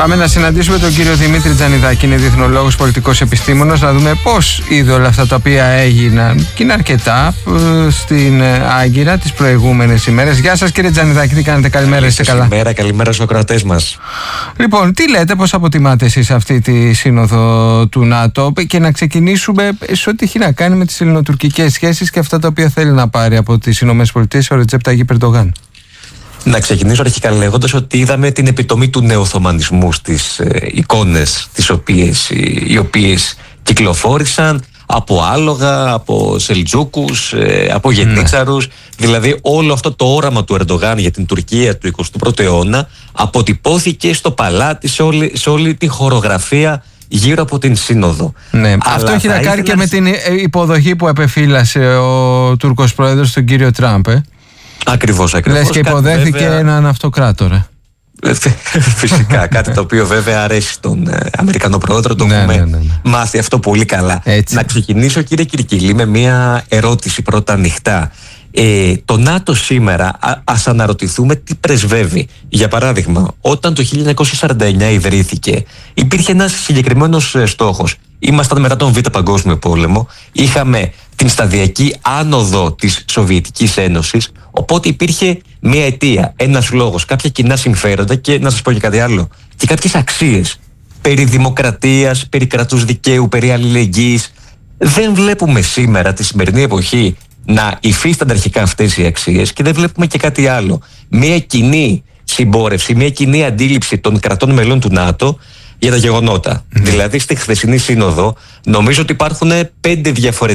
Πάμε να συναντήσουμε τον κύριο Δημήτρη Τζανιδάκη, είναι διεθνολόγος, πολιτικός επιστήμονας, να δούμε πώς είδε όλα αυτά τα οποία έγιναν, και είναι αρκετά, στην Άγκυρα τις προηγούμενες ημέρες. Γεια σας κύριε Τζανιδάκη, τι κάνετε, καλημέρα, είστε καλά? Καλημέρα στους ακροατές μας. Λοιπόν, τι λέτε, πώς αποτιμάτε εσείς αυτή τη σύνοδο του ΝΑΤΟ, και να ξεκινήσουμε σε ό,τι έχει να κάνει με τις ελληνοτουρκικές σχέσεις και αυτά τα οποία θέλει να πάρει από τις ΗΠΑ ο Ρετζέπ Ταγίπ Ερντογάν? Να ξεκινήσω αρχικά λέγοντας ότι είδαμε την επιτομή του νεοοθωμανισμού στις εικόνες οι οποίες κυκλοφόρησαν από άλογα, από Σελτζούκους, από Γενίτσαρους. Δηλαδή όλο αυτό το όραμα του Ερντογάν για την Τουρκία του 21ου αιώνα αποτυπώθηκε στο παλάτι, σε όλη τη χορογραφία γύρω από την Σύνοδο. Ναι, αυτό έχει να κάνει και με την υποδοχή που επεφύλασε ο Τούρκος πρόεδρος τον κύριο Τραμπ. Ακριβώς. Λες και υποδέχθηκε έναν αυτοκράτορα. Φυσικά, κάτι το οποίο βέβαια αρέσει στον Αμερικανό πρόεδρο, το έχουμε μάθει αυτό πολύ καλά. Έτσι. Να ξεκινήσω κύριε Κυρκυλή με μια ερώτηση πρώτα ανοιχτά. Το ΝΑΤΟ σήμερα, ας αναρωτηθούμε τι πρεσβεύει. Για παράδειγμα, όταν το 1949 ιδρύθηκε, υπήρχε ένας συγκεκριμένος στόχος. Ήμασταν μετά τον Β' Παγκόσμιο Πόλεμο, είχαμε την σταδιακή άνοδο της Σοβιετικής Ένωσης, οπότε υπήρχε μια αιτία, ένας λόγος, κάποια κοινά συμφέροντα και να σας πω και κάτι άλλο, και κάποιες αξίες περί δημοκρατίας, περί κρατούς δικαίου, περί αλληλεγγύης. Δεν βλέπουμε σήμερα, τη σημερινή εποχή, να υφίστανται αρχικά αυτές οι αξίες, και δεν βλέπουμε και κάτι άλλο. Μια κοινή συμπόρευση, μια κοινή αντίληψη των κρατών μελών του ΝΑΤΟ για τα γεγονότα. Δηλαδή στη χθεσινή σύνοδο νομίζω ότι υπάρχουν πέντε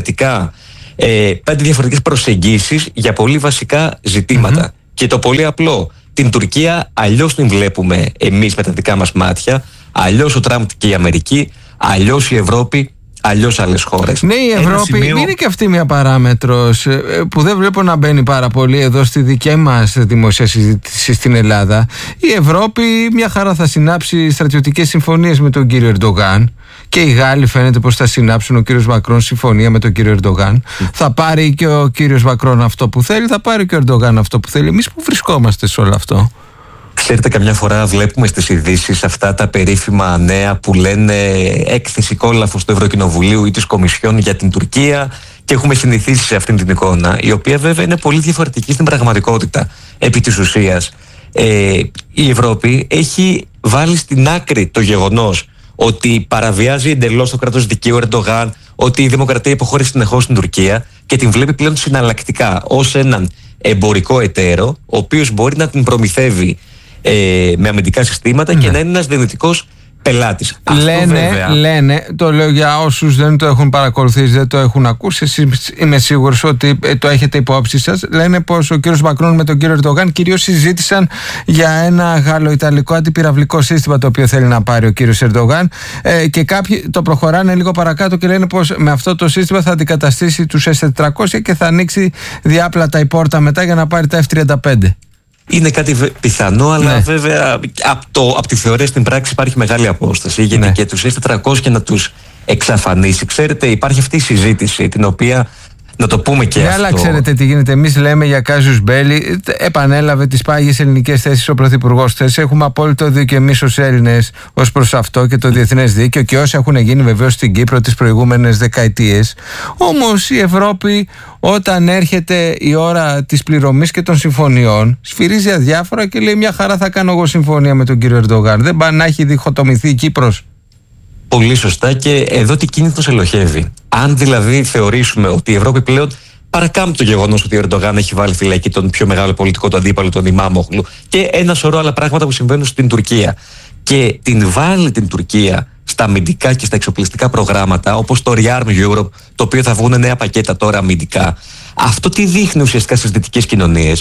διαφορετικές προσεγγίσεις για πολύ βασικά ζητήματα. Και το πολύ απλό, την Τουρκία αλλιώς την βλέπουμε εμείς με τα δικά μας μάτια, αλλιώς ο Τραμπ και η Αμερική, αλλιώς η Ευρώπη, αλλιώς άλλες χώρες. Ναι, η Ευρώπη είναι και αυτή μια παράμετρος που δεν βλέπω να μπαίνει πάρα πολύ εδώ στη δική μας δημοσία συζήτηση στην Ελλάδα. Η Ευρώπη μια χαρά θα συνάψει στρατιωτικές συμφωνίες με τον κύριο Ερντογάν, και οι Γάλλοι φαίνεται πως θα συνάψουν, ο κύριος Μακρόν συμφωνία με τον κύριο Ερντογάν. Θα πάρει και ο κύριος Μακρόν αυτό που θέλει, θα πάρει και ο Ερντογάν αυτό που θέλει. Εμείς που βρισκόμαστε σε όλο αυτό? Ξέρετε, καμιά φορά βλέπουμε στις ειδήσεις αυτά τα περίφημα νέα που λένε έκθεση κόλαφος του Ευρωκοινοβουλίου ή της Κομισιόν για την Τουρκία, και έχουμε συνηθίσει σε αυτήν την εικόνα, η οποία βέβαια είναι πολύ διαφορετική στην πραγματικότητα. Επί της ουσίας, η Ευρώπη έχει βάλει στην άκρη το γεγονός ότι παραβιάζει εντελώς το κράτος δικαίου Ερντογάν, ότι η δημοκρατία υποχωρεί συνεχώς στην Τουρκία, και την βλέπει πλέον συναλλακτικά ως έναν εμπορικό εταίρο, ο οποίος μπορεί να την προμηθεύει με αμυντικά συστήματα και να είναι ένας δυνητικός πελάτης. Λένε, το λέω για όσους δεν το έχουν παρακολουθήσει, δεν το έχουν ακούσει, εσείς είμαι σίγουρος ότι το έχετε υπόψη σας. Λένε πως ο κύριος Μακρόν με τον κύριο Ερντογάν κυρίως συζήτησαν για ένα γαλλο-ιταλικό αντιπυραυλικό σύστημα το οποίο θέλει να πάρει ο κύριος Ερντογάν, και κάποιοι το προχωράνε λίγο παρακάτω και λένε πως με αυτό το σύστημα θα αντικαταστήσει τους S-400 και θα ανοίξει διάπλατα η πόρτα μετά για να πάρει τα F-35. Είναι κάτι πιθανό, αλλά βέβαια από τη θεωρία στην πράξη υπάρχει μεγάλη απόσταση. Γιατί και τους S-400 και να τους εξαφανίσει. Ξέρετε, υπάρχει αυτή η συζήτηση, την οποία να το πούμε και αυτό. Αλλά ξέρετε τι γίνεται. Εμείς λέμε για κάζους μπέλι. Επανέλαβε τις πάγιες ελληνικές θέσεις ο Πρωθυπουργός χθες. Έχουμε απόλυτο δίκιο εμείς ως Έλληνες ως προς αυτό και το διεθνές δίκαιο και όσα έχουν γίνει βεβαίως στην Κύπρο τις προηγούμενες δεκαετίες. Όμως η Ευρώπη, όταν έρχεται η ώρα της πληρωμής και των συμφωνιών, σφυρίζει αδιάφορα και λέει μια χαρά θα κάνω εγώ συμφωνία με τον κύριο Ερντογάν. Δεν πάει να έχει διχοτομηθεί η Κύπρος. Πολύ σωστά, και εδώ τι κίνητος ελοχεύει. Αν δηλαδή θεωρήσουμε ότι η Ευρώπη πλέον παρακάμπτει το γεγονός ότι ο Ερντογάν έχει βάλει φυλακή τον πιο μεγάλο πολιτικό του αντίπαλο, τον Ιμάμογλου, και ένα σωρό άλλα πράγματα που συμβαίνουν στην Τουρκία, και την βάλει την Τουρκία στα αμυντικά και στα εξοπλιστικά προγράμματα, όπως το Rearm Europe, το οποίο θα βγουν νέα πακέτα τώρα αμυντικά, αυτό τι δείχνει ουσιαστικά στις δυτικές κοινωνίες?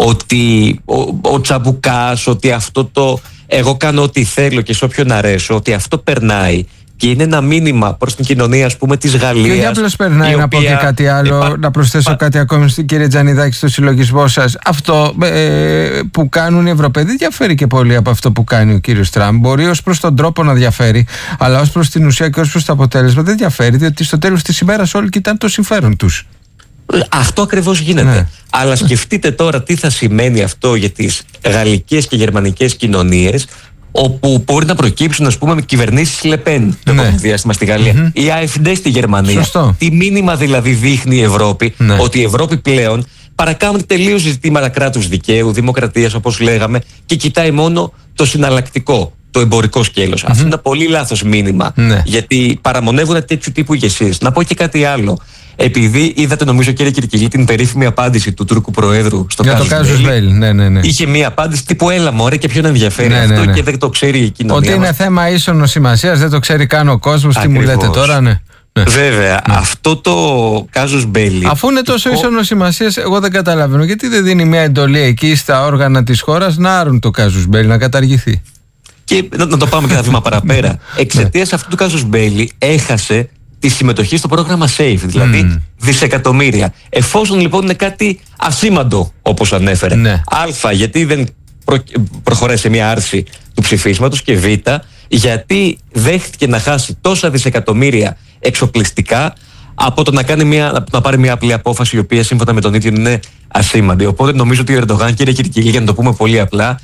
Ότι ο Τσαμπουκάς, ότι αυτό το εγώ κάνω ό,τι θέλω και σε όποιον αρέσω, ότι αυτό περνάει και είναι ένα μήνυμα προς την κοινωνία, ας πούμε, της Γαλλίας. Και απλώς περνάει, να πω και κάτι άλλο, να προσθέσω κάτι ακόμη, κύριε Τζανιδάκη, στο συλλογισμό σας. Αυτό που κάνουν οι Ευρωπαίοι δεν διαφέρει και πολύ από αυτό που κάνει ο κύριος Τραμπ. Μπορεί ως προς τον τρόπο να διαφέρει, αλλά ως προς την ουσία και ως προς το αποτέλεσμα δεν διαφέρει, διότι στο τέλος της ημέρας όλοι κοιτάνε το συμφέρον τους. Αυτό ακριβώς γίνεται. Ναι. Αλλά σκεφτείτε τώρα τι θα σημαίνει αυτό για τις γαλλικές και γερμανικές κοινωνίες, όπου μπορεί να προκύψουν, ας πούμε, κυβερνήσεις Λεπέν το επόμενο διάστημα στη Γαλλία, η AfD στη Γερμανία. Σωστό. Τι μήνυμα δηλαδή δείχνει η Ευρώπη, ότι η Ευρώπη πλέον παρακάμνει τελείως ζητήματα κράτους δικαίου, δημοκρατίας, όπως λέγαμε, και κοιτάει μόνο το συναλλακτικό, το εμπορικό σκέλος. Αυτό είναι ένα πολύ λάθος μήνυμα, γιατί παραμονεύουν τέτοιου τύπου ηγεσίες. Να πω και κάτι άλλο. Επειδή είδατε, νομίζω, κύριε Κυρκυλή, την περίφημη απάντηση του Τούρκου Προέδρου στο Casus Belli. Ναι. Είχε μία απάντηση τύπου έλα μωρέ, και ποιον ενδιαφέρει αυτό και δεν το ξέρει η κοινωνία. Ότι είναι θέμα ίσονος σημασίας, δεν το ξέρει καν ο κόσμος. Τι μου λέτε τώρα, Βέβαια, αυτό το Casus Belli. Αφού είναι τόσο ίσονος σημασίας, εγώ δεν καταλαβαίνω γιατί δεν δίνει μια εντολή εκεί στα όργανα της χώρας να άρουν το Casus Belli, να καταργηθεί. Και να το πάμε και ένα βήμα παραπέρα. Εξαιτίας αυτού του Casus Belli έχασε τη συμμετοχή στο πρόγραμμα SAFE, δηλαδή δισεκατομμύρια. Εφόσον λοιπόν είναι κάτι ασήμαντο, όπως ανέφερε. Α, γιατί δεν προχωράει σε μια άρση του ψηφίσματος, και Β, γιατί δέχτηκε να χάσει τόσα δισεκατομμύρια εξοπλιστικά από το να πάρει μια απλή απόφαση, η οποία σύμφωνα με τον ίδιο είναι ασήμαντη. Οπότε νομίζω ότι ο Ερντογάν, κύριε Κυρκυλή, για να το πούμε πολύ απλά,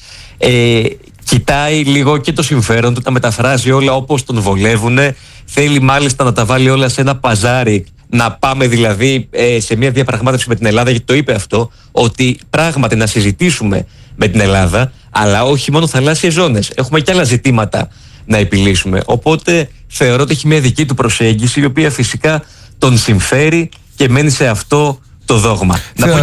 κοιτάει λίγο και το συμφέρον του, τα μεταφράζει όλα όπως τον βολεύουν. Θέλει μάλιστα να τα βάλει όλα σε ένα παζάρι, να πάμε δηλαδή σε μια διαπραγμάτευση με την Ελλάδα, γιατί το είπε αυτό, ότι πράγματι να συζητήσουμε με την Ελλάδα, αλλά όχι μόνο θαλάσσιες ζώνες. Έχουμε και άλλα ζητήματα να επιλύσουμε. Οπότε θεωρώ ότι έχει μια δική του προσέγγιση, η οποία φυσικά τον συμφέρει και μένει σε αυτό το δόγμα.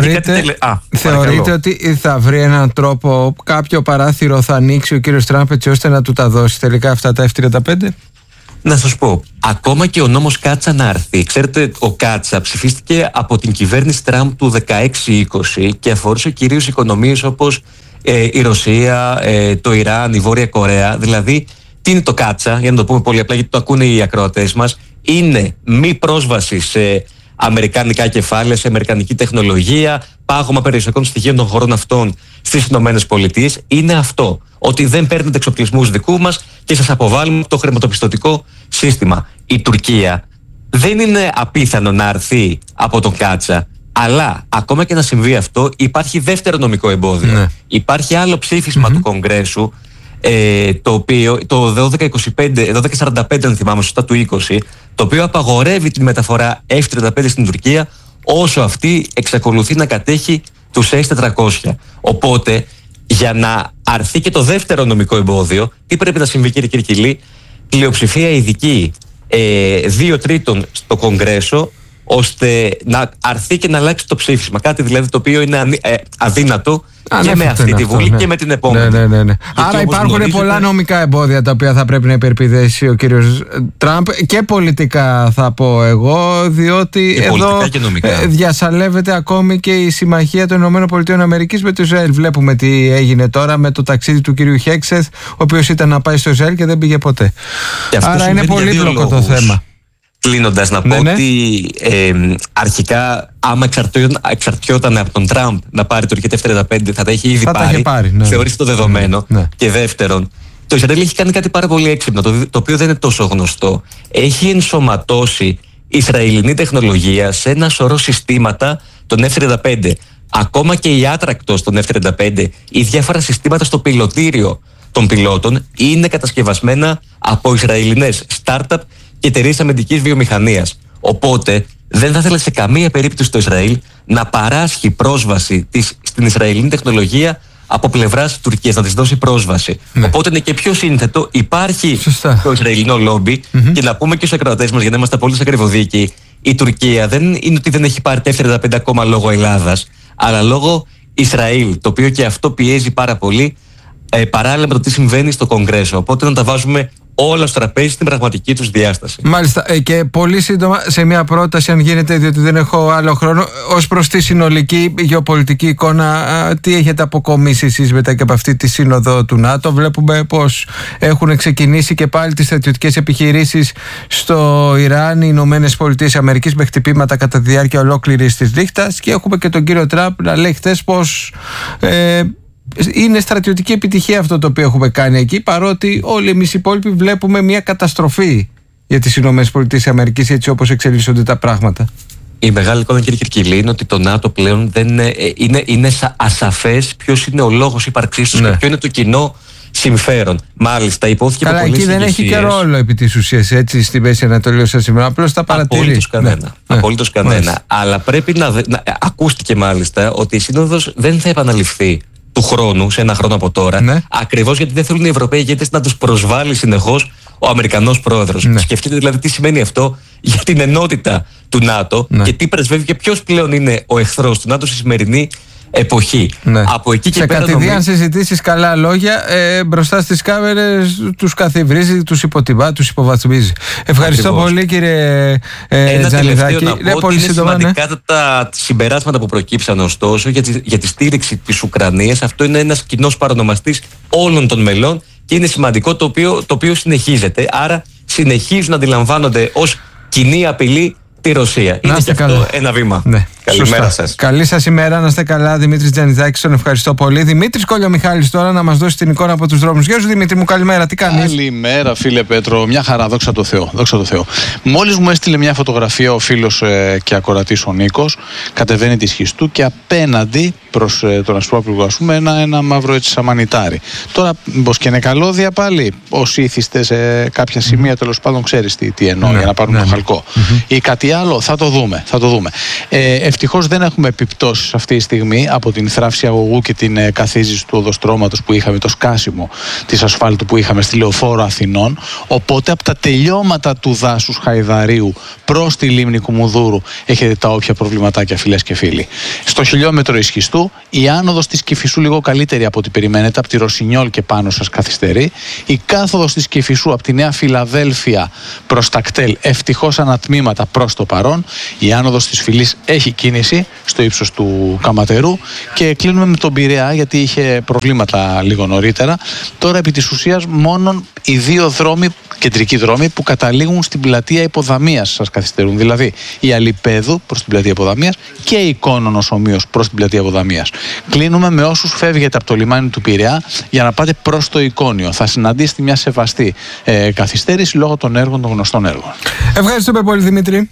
Θεωρείτε ότι θα βρει έναν τρόπο, κάποιο παράθυρο θα ανοίξει ο κύριος Τραμπ έτσι ώστε να του τα δώσει τελικά αυτά τα F-35? Να σας πω, ακόμα και ο νόμος Κάτσα να έρθει. Ξέρετε, ο Κάτσα ψηφίστηκε από την κυβέρνηση Τραμπ του 16-20 και αφορούσε κυρίως οικονομίες όπως η Ρωσία, το Ιράν, η Βόρεια Κορέα. Δηλαδή, τι είναι το Κάτσα, για να το πούμε πολύ απλά, γιατί το ακούνε οι ακροατές μας? Είναι μη πρόσβαση σε αμερικανικά κεφάλαια, σε αμερικανική τεχνολογία, πάγωμα περιουσιακών στοιχείων των χωρών αυτών στις ΗΠΑ. Είναι αυτό. Ότι δεν παίρνετε εξοπλισμούς δικού μας και σας αποβάλλουμε το χρηματοπιστωτικό σύστημα. Η Τουρκία δεν είναι απίθανο να έρθει από τον Κάτσα, αλλά ακόμα και να συμβεί αυτό, υπάρχει δεύτερο νομικό εμπόδιο. Υπάρχει άλλο ψήφισμα του Κογκρέσου, το οποίο, το 1245, αν θυμάμαι σωστά, του 20, το οποίο απαγορεύει τη μεταφορά F-35 στην Τουρκία όσο αυτή εξακολουθεί να κατέχει τους S-400. Οπότε, για να αρθεί και το δεύτερο νομικό εμπόδιο, τι πρέπει να συμβεί, κύριε Κυρκυλή? Πλειοψηφία ειδική 2/3 στο Κογκρέσο, ώστε να αρθεί και να αλλάξει το ψήφισμα. Κάτι δηλαδή το οποίο είναι αδύνατο και με αυτή τη Βουλή και με την επόμενη. Ναι. Άρα υπάρχουν πολλά νομικά εμπόδια τα οποία θα πρέπει να υπερπηδέσει ο κύριος Τραμπ, και πολιτικά θα πω εγώ, διότι και εδώ διασαλεύεται ακόμη και η συμμαχία των ΗΠΑ με το Ισραήλ. Βλέπουμε τι έγινε τώρα με το ταξίδι του κυρίου Χέξεθ, ο οποίος ήταν να πάει στο Ισραήλ και δεν πήγε ποτέ. Άρα είναι πολύπλοκο το θέμα. Κλείνοντας, να πω ότι αρχικά, άμα εξαρτιόταν από τον Τραμπ να πάρει το F-35, θα τα είχε ήδη πάρει. Θεωρείς το δεδομένο. Και δεύτερον, το Ισραήλ έχει κάνει κάτι πάρα πολύ έξυπνο, το οποίο δεν είναι τόσο γνωστό. Έχει ενσωματώσει Ισραηλινή τεχνολογία σε ένα σωρό συστήματα των F-35. Ακόμα και η άτρακτος των F-35, οι διάφορα συστήματα στο πιλωτήριο των πιλότων είναι κατασκευασμένα από Ισραηλινές startup και εταιρείες αμυντικής βιομηχανίας. Οπότε δεν θα ήθελα σε καμία περίπτωση το Ισραήλ να παράσχει πρόσβαση στην Ισραηλινή τεχνολογία από πλευράς Τουρκίας, να της δώσει πρόσβαση. Οπότε είναι και πιο σύνθετο. Υπάρχει το Ισραηλινό λόμπι, και να πούμε και στους ακροατές μας, για να είμαστε πολύ ακριβοδίκαιοι, η Τουρκία δεν είναι ότι δεν έχει πάρει τα F-35 ακόμα λόγω Ελλάδας, αλλά λόγω Ισραήλ, το οποίο και αυτό πιέζει πάρα πολύ, παράλληλα με το τι συμβαίνει στο Κογκρέσο. Οπότε να τα βάζουμε όλα στο τραπέζι στην πραγματική τους διάσταση. Μάλιστα. Και πολύ σύντομα, σε μια πρόταση, αν γίνεται, διότι δεν έχω άλλο χρόνο, ως προς τη συνολική γεωπολιτική εικόνα, τι έχετε αποκομίσει εσείς μετά και από αυτή τη σύνοδο του ΝΑΤΟ? Βλέπουμε πως έχουν ξεκινήσει και πάλι τις στρατιωτικές επιχειρήσεις στο Ιράν, οι Ηνωμένες Πολιτείες Αμερικής, με χτυπήματα κατά τη διάρκεια ολόκληρης της νύχτας, και έχουμε και τον κύριο Τραμπ να λέει χτες πως είναι στρατιωτική επιτυχία αυτό το οποίο έχουμε κάνει εκεί, παρότι όλοι εμείς οι υπόλοιποι βλέπουμε μια καταστροφή για τις Ηνωμένες Πολιτείες Αμερικής, έτσι όπως εξελίσσονται τα πράγματα. Η μεγάλη εικόνα, κύριε Κυρκυλή, είναι ότι το ΝΑΤΟ πλέον δεν είναι ασαφές ποιος είναι ο λόγος ύπαρξής τους και ποιο είναι το κοινό συμφέρον. Μάλιστα, υπόθηκε από πολλές ηγεσίες. Καλά, εκεί δεν έχει και ρόλο επί της ουσίας, έτσι, στην Μέση Ανατολή όσα σήμερα. Απλώς τα παρατηρεί. Απολύτως κανένα. Αλλά πρέπει να ακούστηκε μάλιστα ότι η Σύνοδος δεν θα επαναληφθεί του χρόνου, σε ένα χρόνο από τώρα, ακριβώς γιατί δεν θέλουν οι Ευρωπαίοι ηγέτες να τους προσβάλλει συνεχώς ο Αμερικανός πρόεδρος. Σκεφτείτε δηλαδή τι σημαίνει αυτό για την ενότητα του ΝΑΤΟ και τι πρεσβεύει και ποιος πλέον είναι ο εχθρός του ΝΑΤΟ στη σημερινή εποχή. Από εκεί και σε πέρα. κατηδίαν συζητήσεις, καλά λόγια, μπροστά στις κάμερες τους καθιβρίζει, τους υποτιμά, τους υποβαθμίζει. Ευχαριστώ πολύ, κύριε Τζανιδάκη. Να πω ότι είναι σημαντικά τα συμπεράσματα που προκύψαν ωστόσο για τη στήριξη της Ουκρανίας. Αυτό είναι ένας κοινός παρονομαστής όλων των μελών και είναι σημαντικό το οποίο συνεχίζεται. Άρα συνεχίζουν να αντιλαμβάνονται ως κοινή απειλή τη Ρωσία. Είναι και αυτό ένα βήμα. Καλημέρα σας. Καλή σας ημέρα, να είστε καλά. Δημήτρης Τζανιδάκης, τον ευχαριστώ πολύ. Δημήτρης Κολιομιχάλης τώρα να μας δώσει την εικόνα από τους δρόμους. Γεια σου Δημήτρη μου, καλημέρα, τι κάνεις? Καλημέρα φίλε Πέτρο, μια χαρά, δόξα τω Θεώ. Μόλις μου έστειλε μια φωτογραφία ο φίλος και ακορατής ο Νίκος, κατεβαίνει τη Σχιστού και απέναντι προς τον Ασπρόπλουγο, ας πούμε, ένα μαύρο έτσι σαμανιτάρι. Τώρα, μήπως και είναι καλώδια πάλι, όσοι ήθιστε σε κάποια σημεία, τέλος πάντων, ξέρεις τι εννοώ, για να πάρουν το χαλκό. Ή κάτι άλλο, θα το δούμε. Ευτυχώς δεν έχουμε επιπτώσεις αυτή τη στιγμή από την θράψη αγωγού και την καθίζηση του οδοστρώματος που είχαμε, το σκάσιμο της ασφάλτου που είχαμε στη Λεωφόρο Αθηνών. Οπότε από τα τελειώματα του δάσους Χαϊδαρίου προς τη λίμνη Κουμουνδούρου έχετε τα όποια προβληματάκια, φίλες και φίλοι. Στο χιλιόμετρο Ισχυστού, η άνοδος της Κηφισού λίγο καλύτερη από ό,τι περιμένετε, από τη Ρωσινιόλ και πάνω σας καθυστερεί. Η κάθοδος της Κηφισού από τη Νέα Φιλαδέλφια προς τα κτέλ, ευτυχώς ανατμήματα προς το παρόν. Η άνοδος της Φυλής έχει κίνηση στο ύψος του Καματερού και κλείνουμε με τον Πειραιά γιατί είχε προβλήματα λίγο νωρίτερα. Τώρα επί της ουσίας μόνον οι δύο δρόμοι, κεντρικοί δρόμοι που καταλήγουν στην πλατεία Υποδαμίας σας καθυστερούν. Δηλαδή η Αλιπέδου προς την πλατεία Υποδαμίας και η Κόνονος ομοίως προς την πλατεία Υποδαμίας. Κλείνουμε με όσους φεύγετε από το λιμάνι του Πειραιά για να πάτε προς το Εικόνιο. Θα συναντήσετε μια σεβαστή καθυστέρηση λόγω των έργων, των γνωστών έργων. Ευχαριστούμε πολύ Δημήτρη.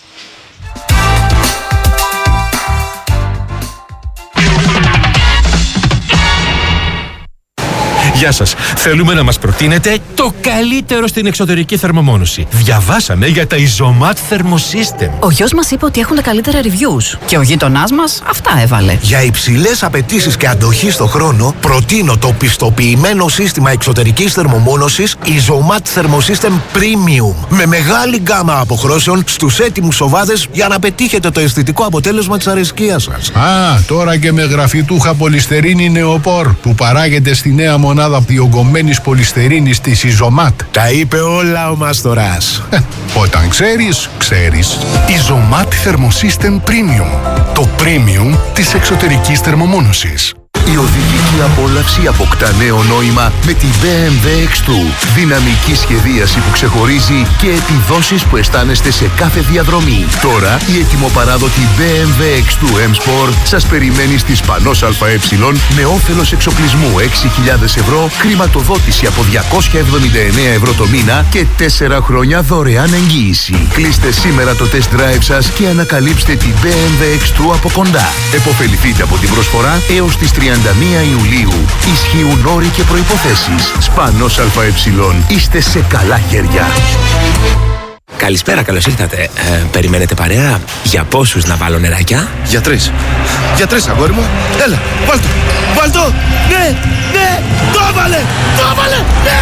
Γεια σας. Θέλουμε να μας προτείνετε το καλύτερο στην εξωτερική θερμομόνωση. Διαβάσαμε για τα Isomat Thermosystem. Ο γιος μας είπε ότι έχουν τα καλύτερα reviews. Και ο γείτονάς μας αυτά έβαλε. Για υψηλές απαιτήσεις και αντοχή στο χρόνο, προτείνω το πιστοποιημένο σύστημα εξωτερικής θερμομόνωσης Isomat Thermosystem Premium. Με μεγάλη γκάμα αποχρώσεων στους έτοιμους οβάδες για να πετύχετε το αισθητικό αποτέλεσμα της αρεσκίας σας. Τώρα και με γραφιτούχα πολυστερίνη νεοπόρ που παράγεται στη νέα μονάδα διογκωμένης πολυστερίνης της Isomat. Τα είπε όλα ο Μάστορας. Όταν ξέρεις, ξέρεις. Isomat Thermosystem Premium. Το premium της εξωτερικής θερμομόνωσης. Η οδηγική απόλαυση αποκτά νέο νόημα με τη BMW X2. Δυναμική σχεδίαση που ξεχωρίζει και επιδόσεις που αισθάνεστε σε κάθε διαδρομή. Τώρα η ετοιμοπαράδοτη BMW X2 M Sport σας περιμένει στη Σπανός ΑΕ με όφελος εξοπλισμού 6.000 ευρώ, χρηματοδότηση από 279 ευρώ το μήνα και 4 χρόνια δωρεάν εγγύηση. Κλείστε σήμερα το test drive σας και ανακαλύψτε την BMW X2 από κοντά. Εποφεληθείτε από την προσφορά έως τις 31 Ιουλίου. Ισχύουν όροι και προϋποθέσεις. Σπανός ΑΕ. Είστε σε καλά χέρια. Καλησπέρα, καλώς ήρθατε. Περιμένετε παρέα? Για πόσους να βάλω νεράκια? Για 3. Για 3, αγόρι μου. Έλα, βάλτο. Βάλτο. Ναι, ναι. Το έβαλε. Ναι.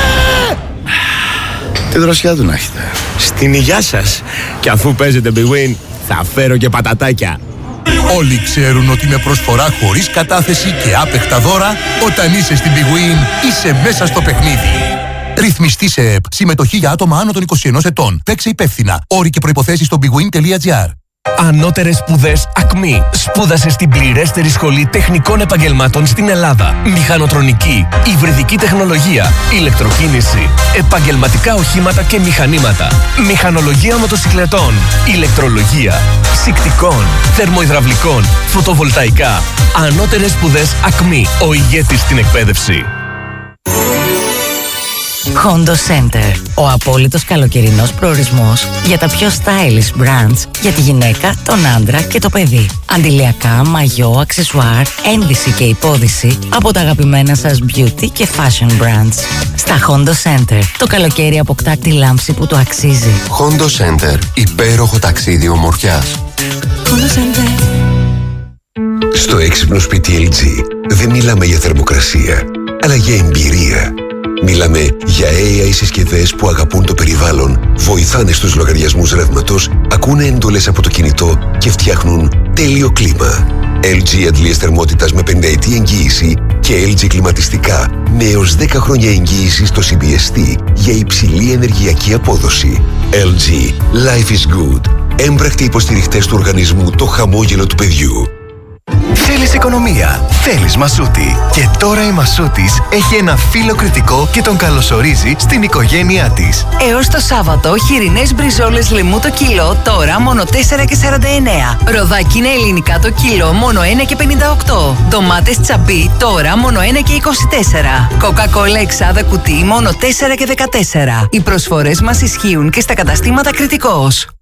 Τι δροσιά του να έχετε. Στην υγειά σας. Και αφού παίζετε Big Win, θα φέρω και πατατάκια. Όλοι ξέρουν ότι με προσφορά χωρίς κατάθεση και άπεχτα δώρα, όταν είσαι στην Big Win, είσαι μέσα στο παιχνίδι. Ρυθμιστή σε ΕΠ. Συμμετοχή για άτομα άνω των 21 ετών. Παίξε υπεύθυνα. Όροι και προϋποθέσεις στο bigwin.gr. Ανώτερες σπουδές ΑΚΜΗ. Σπούδασε στην πληρέστερη σχολή τεχνικών επαγγελμάτων στην Ελλάδα. Μηχανοτρονική, υβριδική τεχνολογία, ηλεκτροκίνηση, επαγγελματικά οχήματα και μηχανήματα, μηχανολογία μοτοσυκλετών, ηλεκτρολογία, ψυκτικών, θερμοϊδραυλικών, φωτοβολταϊκά. Ανώτερες σπουδές ΑΚΜΗ. Ο ηγέτης στην εκπαίδευση. Hondo Center. Ο απόλυτος καλοκαιρινός προορισμός για τα πιο stylish brands για τη γυναίκα, τον άντρα και το παιδί. Αντιλιακά, μαγιό, αξεσουάρ, ένδυση και υπόδυση από τα αγαπημένα σας beauty και fashion brands. Στα Hondo Center το καλοκαίρι αποκτά τη λάμψη που του αξίζει. Hondo Center. Υπέροχο ταξίδι ομορφιάς. Hondo Center. Στο έξυπνο σπίτι LG δεν μιλάμε για θερμοκρασία, αλλά για εμπειρία. Μιλάμε για AI συσκευές που αγαπούν το περιβάλλον, βοηθάνε στους λογαριασμούς ρεύματος, ακούνε εντολές από το κινητό και φτιάχνουν τέλειο κλίμα. LG αντλίες θερμότητας με 50ετή εγγύηση και LG κλιματιστικά με έως 10 χρόνια εγγύηση στο CBST για υψηλή ενεργειακή απόδοση. LG. Life is good. Έμπρακτοι υποστηριχτές του οργανισμού Το Χαμόγελο του Παιδιού. Θέλεις οικονομία, θέλεις Μασούτη. Και τώρα η Μασούτης έχει ένα φίλο κριτικό και τον καλωσορίζει στην οικογένειά της. Έως το Σάββατο, χοιρινές μπριζόλες λεμού το κιλό, τώρα μόνο 4,49. Ροδάκινα ελληνικά το κιλό, μόνο 1,58. Ντομάτες τσαμπί, τώρα μόνο 1,24. Κοκακόλα εξάδα κουτί, μόνο 4,14. Οι προσφορές μας ισχύουν και στα καταστήματα Κριτικός.